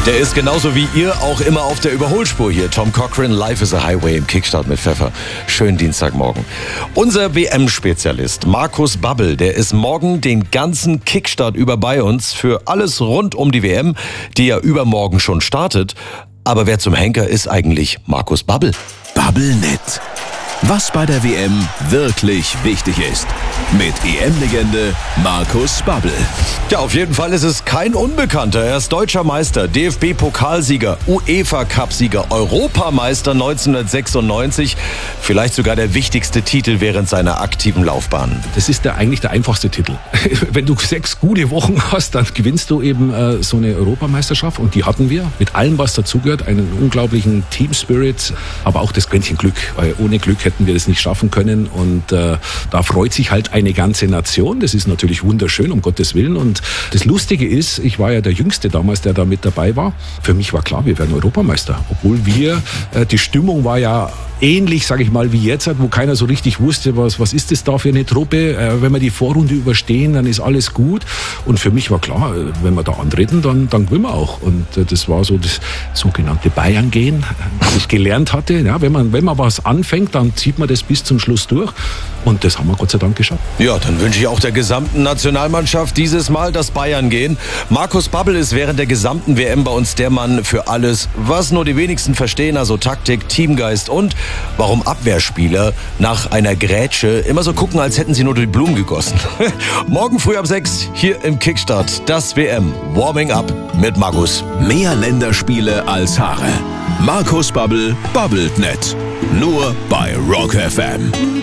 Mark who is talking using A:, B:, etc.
A: Der ist genauso wie ihr auch immer auf der Überholspur hier. Tom Cochrane, Life is a Highway im Kickstart mit Pfeffer. Schönen Dienstagmorgen. Unser WM-Spezialist Markus Babbel, der ist morgen den ganzen Kickstart über bei uns für alles rund um die WM, die ja übermorgen schon startet. Aber wer zum Henker ist eigentlich Markus Babbel?
B: Babbelnet. Was bei der WM wirklich wichtig ist. Mit EM-Legende Markus Babbel.
A: Ja, auf jeden Fall ist es kein Unbekannter. Er ist deutscher Meister, DFB-Pokalsieger, UEFA-Cup-Sieger, Europameister 1996. Vielleicht sogar der wichtigste Titel während seiner aktiven Laufbahn.
C: Das ist eigentlich der einfachste Titel. Wenn du 6 gute Wochen hast, dann gewinnst du eben so eine Europameisterschaft. Und die hatten wir mit allem, was dazugehört. Einen unglaublichen Team-Spirit, aber auch das Quäntchen Glück. Weil ohne Glück hätten wir das nicht schaffen können. Und da freut sich halt eine ganze Nation. Das ist natürlich wunderschön, um Gottes Willen. Und das Lustige ist, ich war ja der Jüngste damals, der da mit dabei war. Für mich war klar, wir werden Europameister. Obwohl die Stimmung war ja ähnlich, sage ich mal, wie jetzt, wo keiner so richtig wusste, was ist das da für eine Truppe. Wenn wir die Vorrunde überstehen, dann ist alles gut. Und für mich war klar, wenn wir da antreten, dann gewinnen wir auch. Und das war so das sogenannte Bayern-Gehen, das ich gelernt hatte. Ja, wenn man was anfängt, dann zieht man das bis zum Schluss durch. Und das haben wir Gott sei Dank geschafft.
A: Ja, dann wünsche ich auch der gesamten Nationalmannschaft dieses Mal das Bayern-Gehen. Markus Babbel ist während der gesamten WM bei uns der Mann für alles, was nur die wenigsten verstehen, also Taktik, Teamgeist und warum Abwehrspieler nach einer Grätsche immer so gucken, als hätten sie nur die Blumen gegossen. Morgen früh ab 6 hier im Kickstart, das WM Warming Up mit Markus.
B: Mehr Länderspiele als Haare. Markus Babbel babbelt net. Nur bei Rock FM.